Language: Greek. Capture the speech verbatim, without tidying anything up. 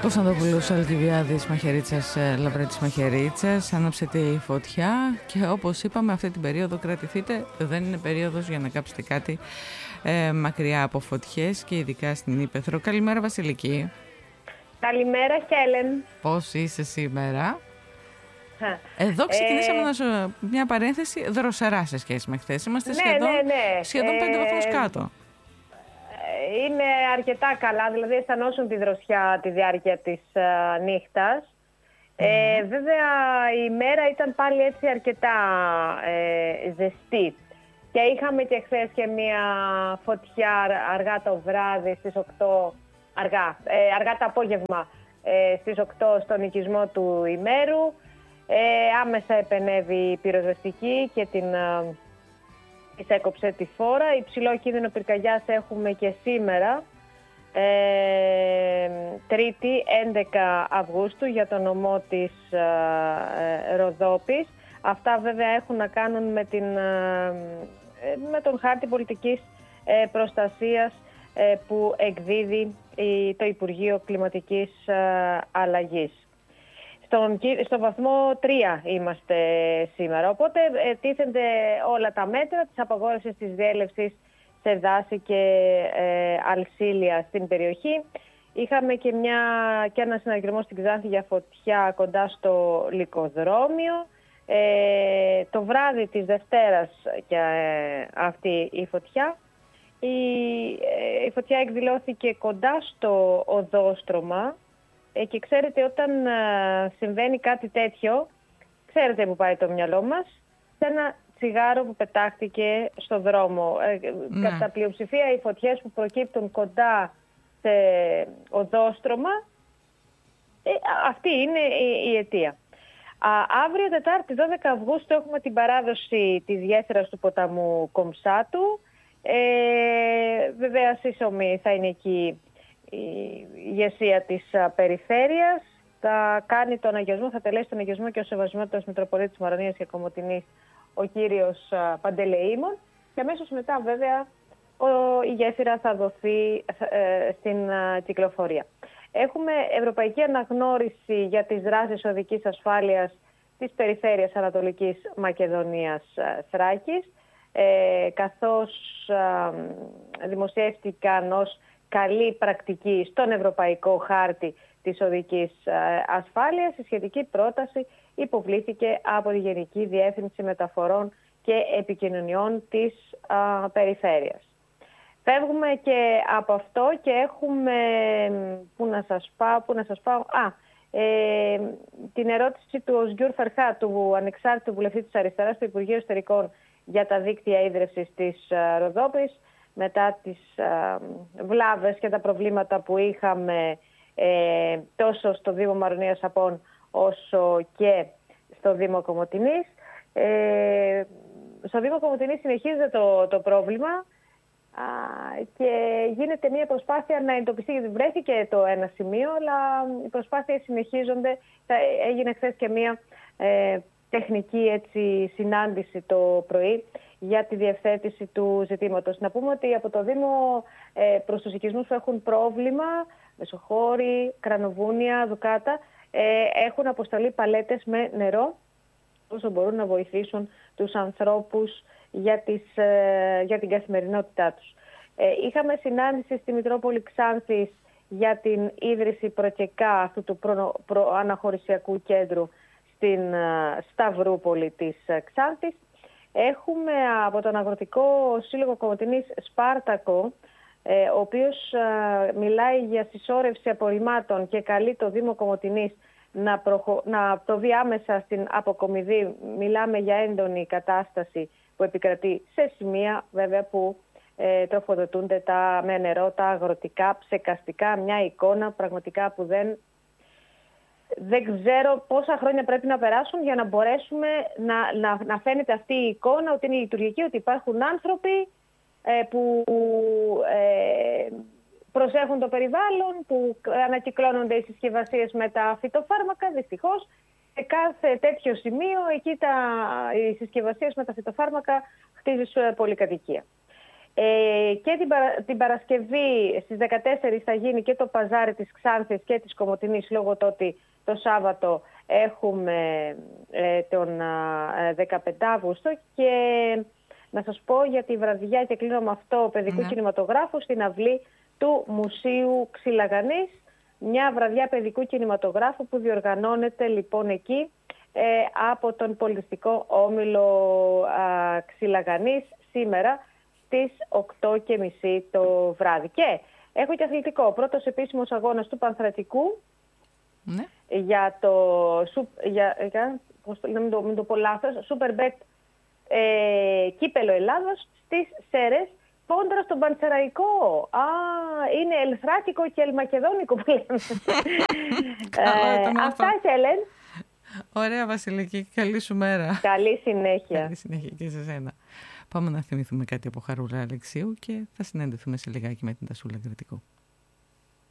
Κωνσταντοπούλος Αλκιβιάδης, Μαχαιρίτσας, Λαβρέτης Μαχαιρίτσας. Άναψε τη φωτιά και όπως είπαμε αυτή την περίοδο κρατηθείτε. Δεν είναι περίοδος για να κάψετε κάτι ε, μακριά από φωτιές και ειδικά στην Ύπαιθρο. Καλημέρα Βασιλική. Καλημέρα Χέλεν. Πώς είσαι σήμερα? Εδώ ξεκινήσαμε ε... να, μια παρένθεση δροσερά σε σχέση με χθες. Είμαστε ναι, σχεδόν, ναι, ναι. σχεδόν πέντε ε... βαθμούς κάτω. Είναι αρκετά καλά, δηλαδή αισθανόσουν τη δροσιά τη διάρκεια της uh, νύχτας. Mm. Ε, βέβαια η μέρα ήταν πάλι έτσι αρκετά ε, ζεστή. Και είχαμε και χθες και μια φωτιά αργά το βράδυ στις οκτώ, αργά, ε, αργά το απόγευμα ε, στις οκτώ στον οικισμό του ημέρου. Ε, άμεσα επενέβη η πυροσβεστική και την... Uh, της έκοψε τη φόρα. Υψηλό κίνδυνο πυρκαγιάς έχουμε και σήμερα, ε, Τρίτη έντεκα Αυγούστου, για το νομό της ε, Ροδόπης. Αυτά βέβαια έχουν να κάνουν με, την, ε, με τον χάρτη πολιτικής ε, προστασίας ε, που εκδίδει η, το Υπουργείο Κλιματικής ε, Αλλαγής. Στον, στο βαθμό τρία είμαστε σήμερα, οπότε ε, τίθενται όλα τα μέτρα της απαγόρευσης της διέλευσης σε δάση και ε, αλσίλια στην περιοχή. Είχαμε και, μια, και ένα συναγερμό στην Ξάνθη για φωτιά κοντά στο Λυκοδρόμιο. Ε, το βράδυ της Δευτέρας και ε, αυτή η φωτιά. Η, ε, η φωτιά εκδηλώθηκε κοντά στο οδόστρωμα. Και ξέρετε, όταν συμβαίνει κάτι τέτοιο, ξέρετε που πάει το μυαλό μας, σε ένα τσιγάρο που πετάχτηκε στο δρόμο. Ναι. Κατά πλειοψηφία οι φωτιές που προκύπτουν κοντά σε οδόστρωμα, ε, αυτή είναι η, η αιτία. Α, αύριο Τετάρτη δώδεκα Αυγούστου έχουμε την παράδοση της γέφυρας του ποταμού Κομψάτου. Ε, βέβαια σύσσωμη θα είναι εκεί η ηγεσία της περιφέρειας. Θα κάνει τον αγιασμό, θα τελέσει τον αγιασμό και ο σεβασμιότατος Μητροπολίτης Μαρονίας και Κομοτηνής ο κύριος Παντελεήμων, και αμέσως μετά βέβαια ο, η γέφυρα θα δοθεί ε, στην ε, κυκλοφορία. Έχουμε ευρωπαϊκή αναγνώριση για τις δράσεις οδικής ασφάλειας της περιφέρειας Ανατολικής Μακεδονίας ε, Θράκης, ε, καθώς ε, δημοσιεύτηκαν ως καλή πρακτική στον Ευρωπαϊκό Χάρτη της Οδικής Ασφάλειας. Η σχετική πρόταση υποβλήθηκε από τη Γενική Διεύθυνση Μεταφορών και Επικοινωνιών της α, Περιφέρειας. Φεύγουμε και από αυτό και έχουμε, πού να σας πάω, πού να σας πάω, α, ε, την ερώτηση του Οσγιούρ Φερχά, του ανεξάρτητου βουλευτή της Αριστεράς του Υπουργείου Εσωτερικών, για τα δίκτυα ίδρυυσης της α, Ροδόπης, μετά τις α, βλάβες και τα προβλήματα που είχαμε ε, τόσο στο Δήμο Μαρονίας Απών όσο και στο Δήμο Κομοτηνής. Ε, στο Δήμο Κομοτηνής συνεχίζεται το, το πρόβλημα α, και γίνεται μια προσπάθεια να εντοπιστεί, γιατί βρέθηκε το ένα σημείο, αλλά οι προσπάθειες συνεχίζονται. Έγινε χθες και μια ε, τεχνική έτσι, συνάντηση το πρωί για τη διευθέτηση του ζητήματος. Να πούμε ότι από το Δήμο ε, προς τους οικισμούς που έχουν πρόβλημα, Μεσοχώρη, Κρανοβούνια, Δουκάτα, ε, έχουν αποσταλεί παλέτες με νερό, όσο μπορούν να βοηθήσουν τους ανθρώπους για, τις, ε, για την καθημερινότητά τους. Ε, είχαμε συνάντηση στη Μητρόπολη Ξάνθης για την ίδρυση προκεκά αυτού του προ, προαναχωρησιακού κέντρου στην ε, Σταυρούπολη της ε, Ξάνθης. Έχουμε από τον Αγροτικό Σύλλογο Κομοτηνής Σπάρτακο, ε, ο οποίος ε, μιλάει για συσσόρευση απορριμμάτων και καλεί το Δήμο Κομοτηνής να, προχω... να προβεί άμεσα στην αποκομιδή. Μιλάμε για έντονη κατάσταση που επικρατεί σε σημεία βέβαια που ε, τροφοδοτούνται τα, με νερό τα αγροτικά ψεκαστικά. Μια εικόνα πραγματικά που δεν... Δεν ξέρω πόσα χρόνια πρέπει να περάσουν για να μπορέσουμε να, να, να φαίνεται αυτή η εικόνα, ότι είναι λειτουργική, ότι υπάρχουν άνθρωποι ε, που ε, προσέχουν το περιβάλλον, που ανακυκλώνονται οι συσκευασίες με τα φυτοφάρμακα. Δυστυχώς, σε κάθε τέτοιο σημείο, εκεί τα, οι συσκευασίες με τα φυτοφάρμακα χτίζεις πολυκατοικία. Ε, και την, παρα, την Παρασκευή στις δεκατέσσερις θα γίνει και το παζάρι της Ξάνθης και της Κομοτηνής, λόγω του ότι το Σάββατο έχουμε ε, τον ε, δεκαπέντε Αυγούστου. Και να σας πω για τη βραδιά, και κλείνω με αυτό, παιδικού ναι. κινηματογράφου στην αυλή του Μουσείου Ξυλαγανής. Μια βραδιά παιδικού κινηματογράφου που διοργανώνεται λοιπόν εκεί ε, από τον πολιτιστικό όμιλο α, Ξυλαγανής σήμερα στις οκτώ και μισή το βράδυ. Και έχω και αθλητικό. Πρώτος επίσημος αγώνας του Πανθρακικού ναι. για το, για, για, να μην το, μην το πω λάθος, Superbet ε, Κύπελο Ελλάδος στις Σέρες, κόντρα στον Πανσεραϊκό. Α, είναι ελθράκικο και ελμακεδόνικο που λέμε. ε, αυτά, Χέλεν. Ωραία, Βασιλική. Καλή σου μέρα. Καλή συνέχεια. Καλή συνέχεια και σε σένα. Πάμε να θυμηθούμε κάτι από Χαρούλα Αλεξίου και θα συνέντεθούμε σε λιγάκι με την Τασούλα Κρατικού.